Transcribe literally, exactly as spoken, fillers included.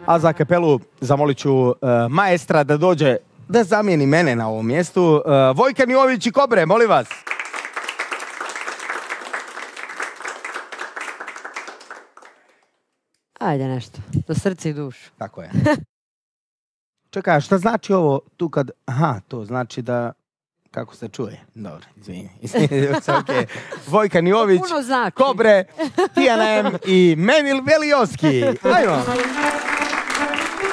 A za kapelu zamolit ću uh, maestra da dođe da zamijeni mene na ovom mjestu. Uh, Vojkan Jović i Kobre, molim vas. Ajde nešto, za srce i dušu. Tako je. Čekaj, šta znači ovo tu kad... Aha, to znači da... Kako se čuje? Dobro, izvini. Okay. Vojkan Jović, Puno znači. Kobre, T N M i Menil Velioski. Ajmo.